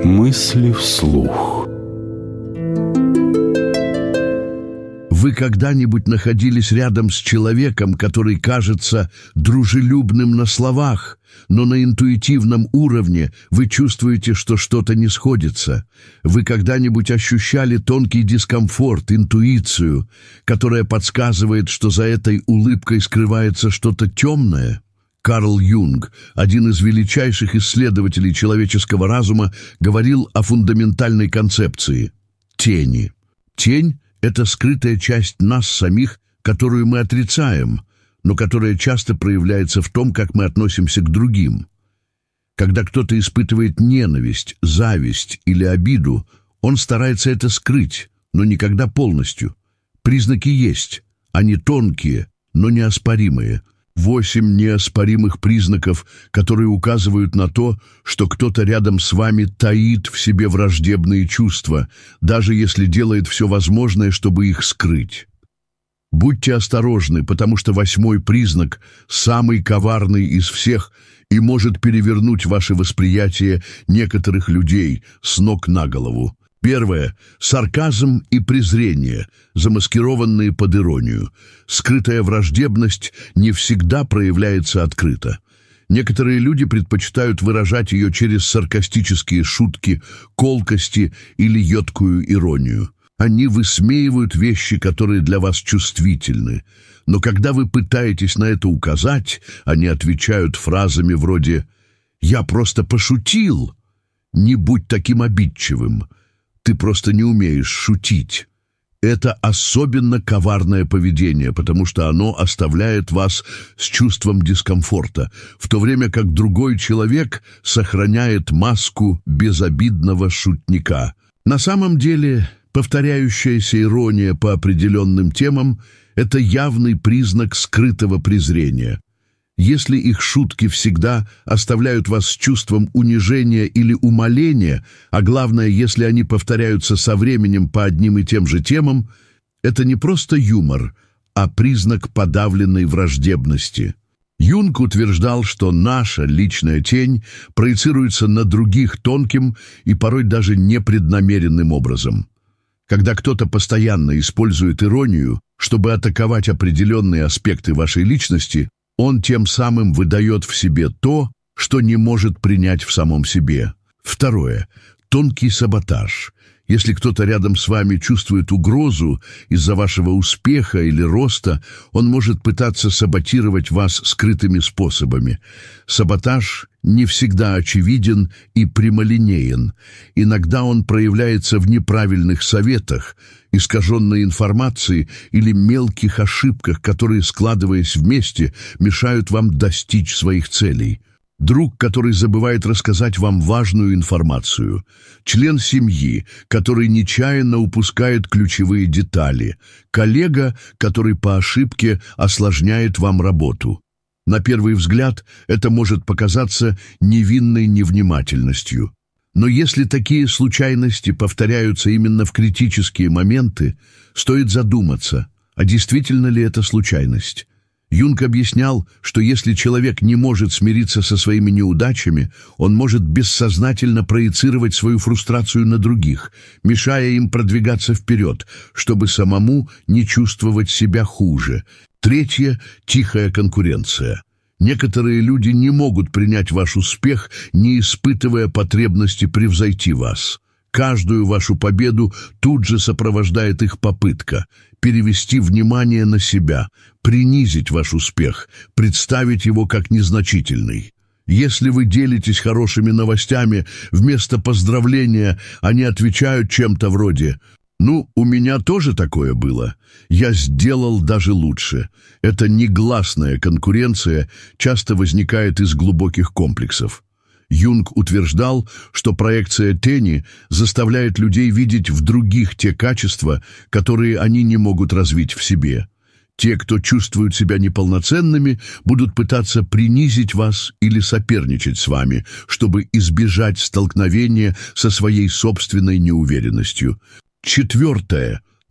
Мысли вслух. Вы когда-нибудь находились рядом с человеком, который кажется дружелюбным на словах, но на интуитивном уровне вы чувствуете, что что-то не сходится? Вы когда-нибудь ощущали тонкий дискомфорт, интуицию, которая подсказывает, что за этой улыбкой скрывается что-то темное? Карл Юнг, один из величайших исследователей человеческого разума, говорил о фундаментальной концепции – тени. Тень – это скрытая часть нас самих, которую мы отрицаем, но которая часто проявляется в том, как мы относимся к другим. Когда кто-то испытывает ненависть, зависть или обиду, он старается это скрыть, но никогда полностью. Признаки есть, они тонкие, но неоспоримые. 8 неоспоримых признаков, которые указывают на то, что кто-то рядом с вами таит в себе враждебные чувства, даже если делает все возможное, чтобы их скрыть. Будьте осторожны, потому что 8-й признак самый коварный из всех и может перевернуть ваше восприятие некоторых людей с ног на голову. Первое – сарказм и презрение, замаскированные под иронию. Скрытая враждебность не всегда проявляется открыто. Некоторые люди предпочитают выражать ее через саркастические шутки, колкости или едкую иронию. Они высмеивают вещи, которые для вас чувствительны. Но когда вы пытаетесь на это указать, они отвечают фразами вроде «Я просто пошутил». «Не будь таким обидчивым». Ты просто не умеешь шутить. Это особенно коварное поведение, потому что оно оставляет вас с чувством дискомфорта, в то время как другой человек сохраняет маску безобидного шутника. На самом деле, повторяющаяся ирония по определенным темам – это явный признак скрытого презрения. Если их шутки всегда оставляют вас с чувством унижения или умаления, а главное, если они повторяются со временем по одним и тем же темам, это не просто юмор, а признак подавленной враждебности. Юнг утверждал, что наша личная тень проецируется на других тонким и порой даже непреднамеренным образом. Когда кто-то постоянно использует иронию, чтобы атаковать определенные аспекты вашей личности, он тем самым выдает в себе то, что не может принять в самом себе. Второе. Тонкий саботаж. Если кто-то рядом с вами чувствует угрозу из-за вашего успеха или роста, он может пытаться саботировать вас скрытыми способами. Саботаж не всегда очевиден и прямолинеен. Иногда он проявляется в неправильных советах, искаженной информации или мелких ошибках, которые, складываясь вместе, мешают вам достичь своих целей. Друг, который забывает рассказать вам важную информацию. Член семьи, который нечаянно упускает ключевые детали. Коллега, который по ошибке осложняет вам работу. На первый взгляд это может показаться невинной невнимательностью. Но если такие случайности повторяются именно в критические моменты, стоит задуматься, а действительно ли это случайность? Юнг объяснял, что если человек не может смириться со своими неудачами, он может бессознательно проецировать свою фрустрацию на других, мешая им продвигаться вперед, чтобы самому не чувствовать себя хуже. Третье – тихая конкуренция. Некоторые люди не могут принять ваш успех, не испытывая потребности превзойти вас. Каждую вашу победу тут же сопровождает их попытка перевести внимание на себя, принизить ваш успех, представить его как незначительный. Если вы делитесь хорошими новостями, вместо поздравления они отвечают чем-то вроде «Ну, у меня тоже такое было. Я сделал даже лучше». Эта негласная конкуренция часто возникает из глубоких комплексов. Юнг утверждал, что проекция тени заставляет людей видеть в других те качества, которые они не могут развить в себе. Те, кто чувствуют себя неполноценными, будут пытаться принизить вас или соперничать с вами, чтобы избежать столкновения со своей собственной неуверенностью. Четвертое.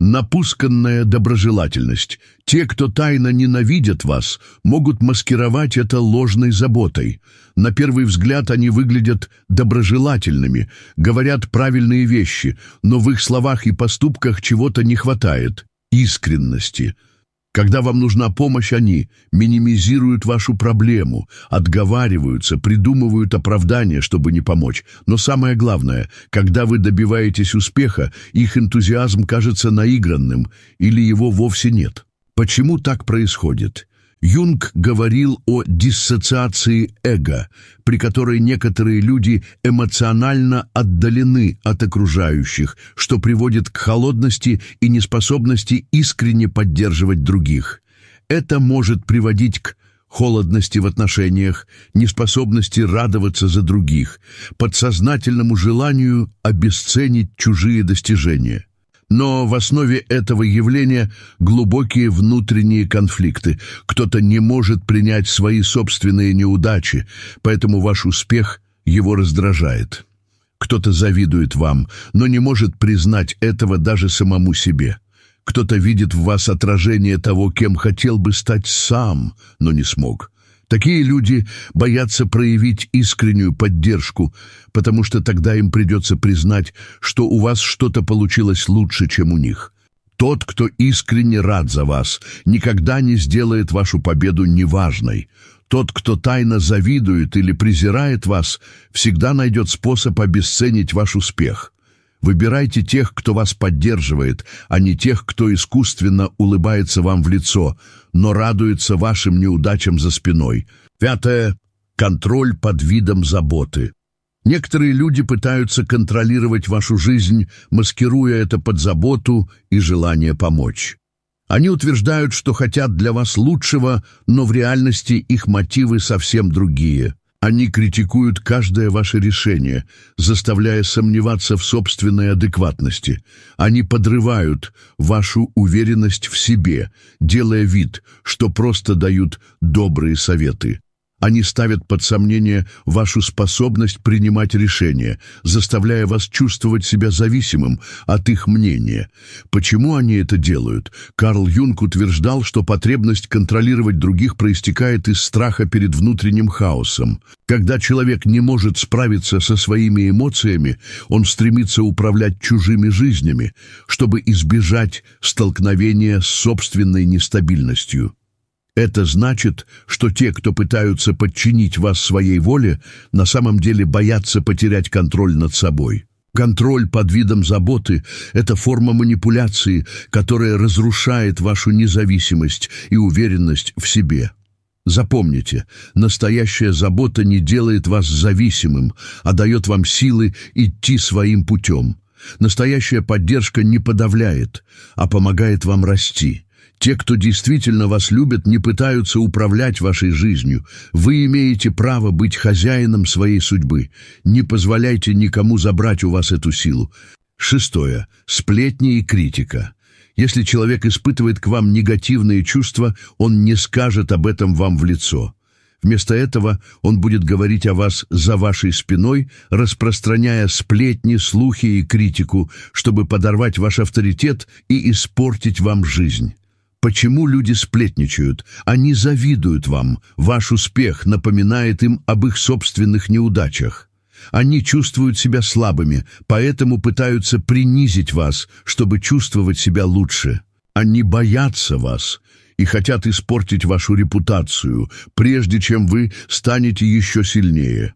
Напусканная доброжелательность. Те, кто тайно ненавидят вас, могут маскировать это ложной заботой. На первый взгляд они выглядят доброжелательными, говорят правильные вещи, но в их словах и поступках чего-то не хватает – искренности. Когда вам нужна помощь, они минимизируют вашу проблему, отговариваются, придумывают оправдания, чтобы не помочь. Но самое главное, когда вы добиваетесь успеха, их энтузиазм кажется наигранным или его вовсе нет. Почему так происходит? Юнг говорил о диссоциации эго, при которой некоторые люди эмоционально отдалены от окружающих, что приводит к холодности и неспособности искренне поддерживать других. Это может приводить к холодности в отношениях, неспособности радоваться за других, подсознательному желанию обесценить чужие достижения. Но в основе этого явления глубокие внутренние конфликты. Кто-то не может принять свои собственные неудачи, поэтому ваш успех его раздражает. Кто-то завидует вам, но не может признать этого даже самому себе. Кто-то видит в вас отражение того, кем хотел бы стать сам, но не смог. Такие люди боятся проявить искреннюю поддержку, потому что тогда им придется признать, что у вас что-то получилось лучше, чем у них. Тот, кто искренне рад за вас, никогда не сделает вашу победу неважной. Тот, кто тайно завидует или презирает вас, всегда найдет способ обесценить ваш успех. Выбирайте тех, кто вас поддерживает, а не тех, кто искусственно улыбается вам в лицо, но радуется вашим неудачам за спиной. 5. Контроль под видом заботы. Некоторые люди пытаются контролировать вашу жизнь, маскируя это под заботу и желание помочь. Они утверждают, что хотят для вас лучшего, но в реальности их мотивы совсем другие. Они критикуют каждое ваше решение, заставляя сомневаться в собственной адекватности. Они подрывают вашу уверенность в себе, делая вид, что просто дают добрые советы. Они ставят под сомнение вашу способность принимать решения, заставляя вас чувствовать себя зависимым от их мнения. Почему они это делают? Карл Юнг утверждал, что потребность контролировать других проистекает из страха перед внутренним хаосом. Когда человек не может справиться со своими эмоциями, он стремится управлять чужими жизнями, чтобы избежать столкновения с собственной нестабильностью. Это значит, что те, кто пытаются подчинить вас своей воле, на самом деле боятся потерять контроль над собой. Контроль под видом заботы – это форма манипуляции, которая разрушает вашу независимость и уверенность в себе. Запомните, настоящая забота не делает вас зависимым, а дает вам силы идти своим путем. Настоящая поддержка не подавляет, а помогает вам расти. Те, кто действительно вас любит, не пытаются управлять вашей жизнью. Вы имеете право быть хозяином своей судьбы. Не позволяйте никому забрать у вас эту силу. 6. Сплетни и критика. Если человек испытывает к вам негативные чувства, он не скажет об этом вам в лицо. Вместо этого он будет говорить о вас за вашей спиной, распространяя сплетни, слухи и критику, чтобы подорвать ваш авторитет и испортить вам жизнь. Почему люди сплетничают? Они завидуют вам. Ваш успех напоминает им об их собственных неудачах. Они чувствуют себя слабыми, поэтому пытаются принизить вас, чтобы чувствовать себя лучше. Они боятся вас и хотят испортить вашу репутацию, прежде чем вы станете еще сильнее.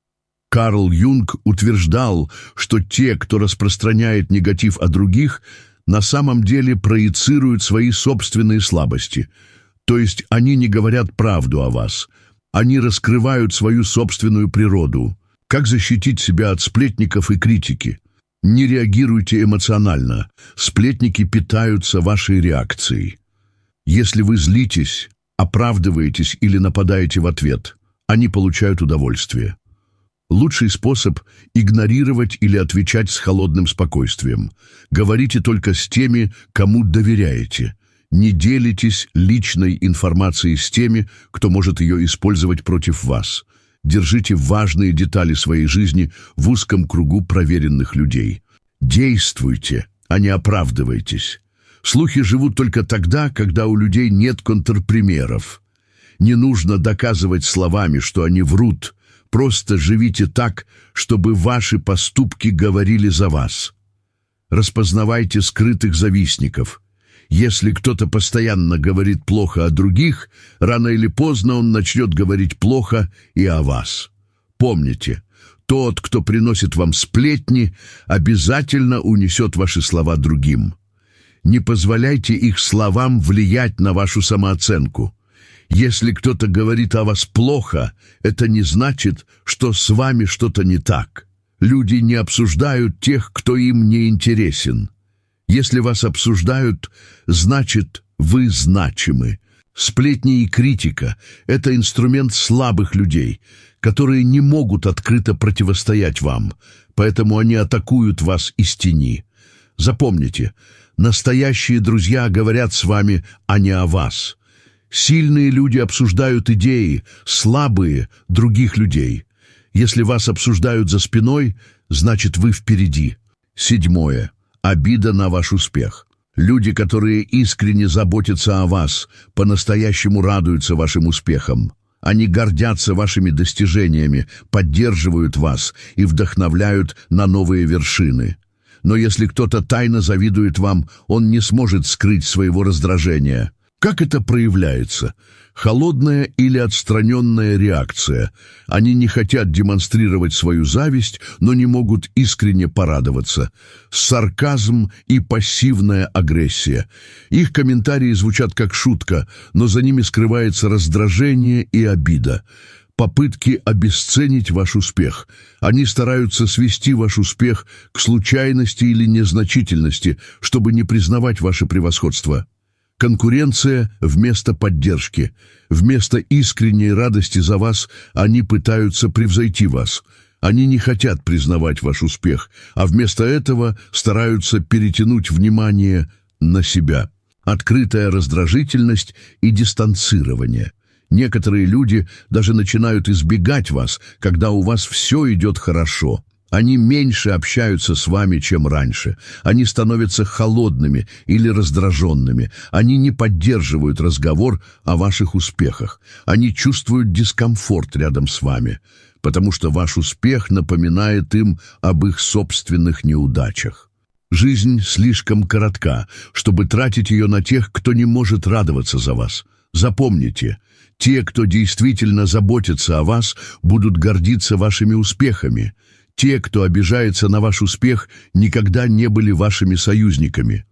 Карл Юнг утверждал, что те, кто распространяет негатив о других, на самом деле проецируют свои собственные слабости. То есть они не говорят правду о вас. Они раскрывают свою собственную природу. Как защитить себя от сплетников и критики? Не реагируйте эмоционально. Сплетники питаются вашей реакцией. Если вы злитесь, оправдываетесь или нападаете в ответ, они получают удовольствие. Лучший способ – игнорировать или отвечать с холодным спокойствием. Говорите только с теми, кому доверяете. Не делитесь личной информацией с теми, кто может ее использовать против вас. Держите важные детали своей жизни в узком кругу проверенных людей. Действуйте, а не оправдывайтесь. Слухи живут только тогда, когда у людей нет контрпримеров. Не нужно доказывать словами, что они врут. Просто живите так, чтобы ваши поступки говорили за вас. Распознавайте скрытых завистников. Если кто-то постоянно говорит плохо о других, рано или поздно он начнет говорить плохо и о вас. Помните, тот, кто приносит вам сплетни, обязательно унесет ваши слова другим. Не позволяйте их словам влиять на вашу самооценку. Если кто-то говорит о вас плохо, это не значит, что с вами что-то не так. Люди не обсуждают тех, кто им не интересен. Если вас обсуждают, значит, вы значимы. Сплетни и критика – это инструмент слабых людей, которые не могут открыто противостоять вам, поэтому они атакуют вас из тени. Запомните, настоящие друзья говорят с вами, а не о вас. Сильные люди обсуждают идеи, слабые – других людей. Если вас обсуждают за спиной, значит, вы впереди. 7. Обида на ваш успех. Люди, которые искренне заботятся о вас, по-настоящему радуются вашим успехам. Они гордятся вашими достижениями, поддерживают вас и вдохновляют на новые вершины. Но если кто-то тайно завидует вам, он не сможет скрыть своего раздражения. Как это проявляется? Холодная или отстраненная реакция. Они не хотят демонстрировать свою зависть, но не могут искренне порадоваться. Сарказм и пассивная агрессия. Их комментарии звучат как шутка, но за ними скрывается раздражение и обида. Попытки обесценить ваш успех. Они стараются свести ваш успех к случайности или незначительности, чтобы не признавать ваше превосходство. Конкуренция вместо поддержки. Вместо искренней радости за вас они пытаются превзойти вас. Они не хотят признавать ваш успех, а вместо этого стараются перетянуть внимание на себя. Открытая раздражительность и дистанцирование. Некоторые люди даже начинают избегать вас, когда у вас все идет хорошо. Они меньше общаются с вами, чем раньше. Они становятся холодными или раздраженными. Они не поддерживают разговор о ваших успехах. Они чувствуют дискомфорт рядом с вами, потому что ваш успех напоминает им об их собственных неудачах. Жизнь слишком коротка, чтобы тратить ее на тех, кто не может радоваться за вас. Запомните, те, кто действительно заботится о вас, будут гордиться вашими успехами. Те, кто обижается на ваш успех, никогда не были вашими союзниками.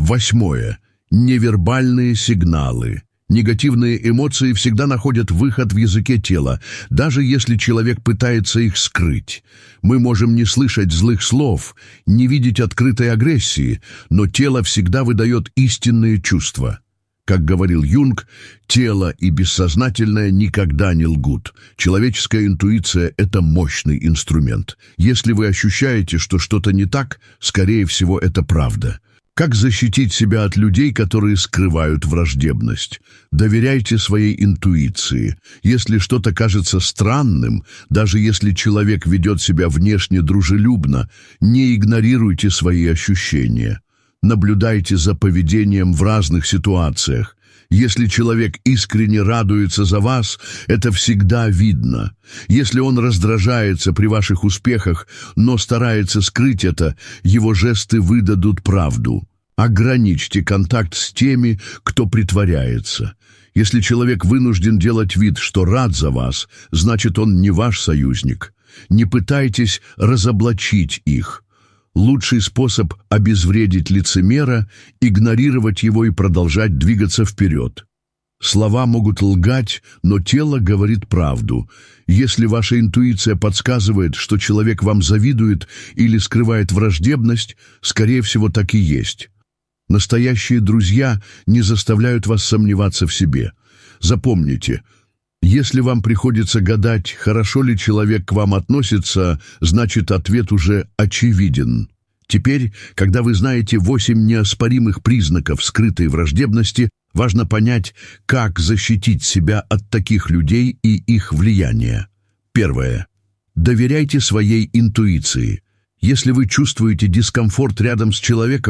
8. Невербальные сигналы. Негативные эмоции всегда находят выход в языке тела, даже если человек пытается их скрыть. Мы можем не слышать злых слов, не видеть открытой агрессии, но тело всегда выдает истинные чувства. Как говорил Юнг, тело и бессознательное никогда не лгут. Человеческая интуиция – это мощный инструмент. Если вы ощущаете, что что-то не так, скорее всего, это правда. Как защитить себя от людей, которые скрывают враждебность? Доверяйте своей интуиции. Если что-то кажется странным, даже если человек ведет себя внешне дружелюбно, не игнорируйте свои ощущения. Наблюдайте за поведением в разных ситуациях. Если человек искренне радуется за вас, это всегда видно. Если он раздражается при ваших успехах, но старается скрыть это, его жесты выдадут правду. Ограничьте контакт с теми, кто притворяется. Если человек вынужден делать вид, что рад за вас, значит, он не ваш союзник. Не пытайтесь разоблачить их. Лучший способ обезвредить лицемера – игнорировать его и продолжать двигаться вперед. Слова могут лгать, но тело говорит правду. Если ваша интуиция подсказывает, что человек вам завидует или скрывает враждебность, скорее всего, так и есть. Настоящие друзья не заставляют вас сомневаться в себе. Запомните, если вам приходится гадать, хорошо ли человек к вам относится, значит, ответ уже очевиден. Теперь, когда вы знаете 8 неоспоримых признаков скрытой враждебности, важно понять, как защитить себя от таких людей и их влияния. 1. Доверяйте своей интуиции. Если вы чувствуете дискомфорт рядом с человеком,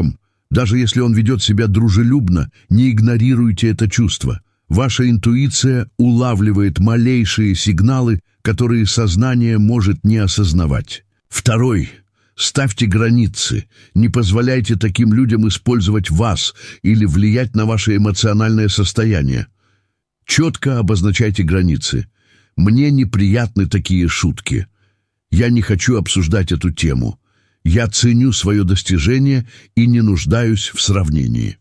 Даже если он ведет себя дружелюбно, не игнорируйте это чувство. Ваша интуиция улавливает малейшие сигналы, которые сознание может не осознавать. Второй. Ставьте границы. Не позволяйте таким людям использовать вас или влиять на ваше эмоциональное состояние. Четко обозначайте границы. Мне неприятны такие шутки. Я не хочу обсуждать эту тему. Я ценю свое достижение и не нуждаюсь в сравнении.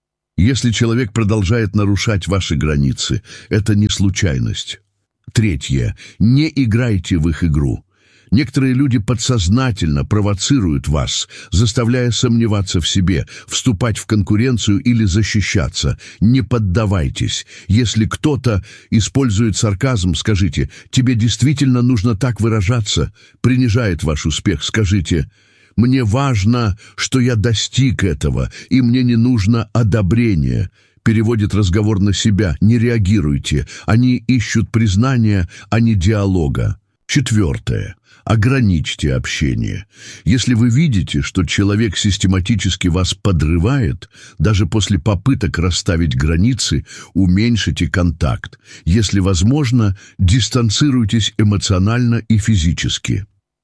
Если человек продолжает нарушать ваши границы, это не случайность. Третье. Не играйте в их игру. Некоторые люди подсознательно провоцируют вас, заставляя сомневаться в себе, вступать в конкуренцию или защищаться. Не поддавайтесь. Если кто-то использует сарказм, скажите: «Тебе действительно нужно так выражаться?» Принижает ваш успех, скажите: «Мне важно, что я достиг этого, и мне не нужно одобрение». Переводит разговор на себя. Не реагируйте. Они ищут признания, а не диалога. Четвертое. Ограничьте общение. Если вы видите, что человек систематически вас подрывает, даже после попыток расставить границы, уменьшите контакт. Если возможно, дистанцируйтесь эмоционально и физически.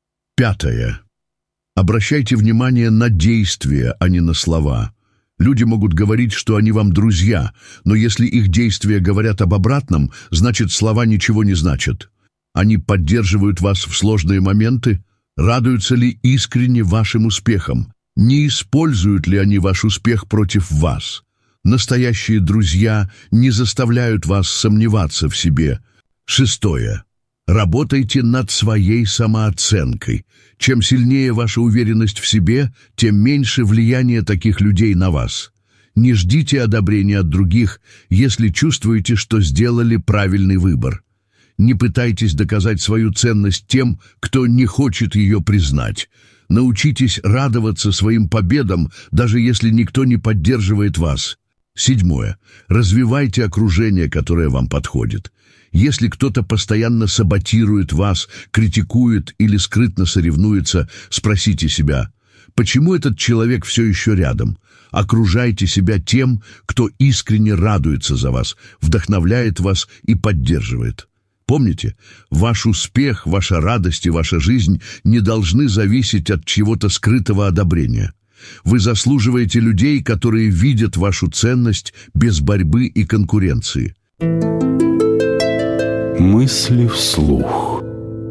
Пятое. Обращайте внимание на действия, а не на слова. Люди могут говорить, что они вам друзья, но если их действия говорят об обратном, значит, слова ничего не значат. Они поддерживают вас в сложные моменты? Радуются ли искренне вашим успехам? Не используют ли они ваш успех против вас? Настоящие друзья не заставляют вас сомневаться в себе. Шестое. Работайте над своей самооценкой. Чем сильнее ваша уверенность в себе, тем меньше влияние таких людей на вас. Не ждите одобрения от других, если чувствуете, что сделали правильный выбор. Не пытайтесь доказать свою ценность тем, кто не хочет ее признать. Научитесь радоваться своим победам, даже если никто не поддерживает вас. Седьмое. Развивайте окружение, которое вам подходит. Если кто-то постоянно саботирует вас, критикует или скрытно соревнуется, спросите себя: почему этот человек все еще рядом? Окружайте себя тем, кто искренне радуется за вас, вдохновляет вас и поддерживает. Помните, ваш успех, ваша радость и ваша жизнь не должны зависеть от чего-то скрытого одобрения. Вы заслуживаете людей, которые видят вашу ценность без борьбы и конкуренции. Мысли вслух.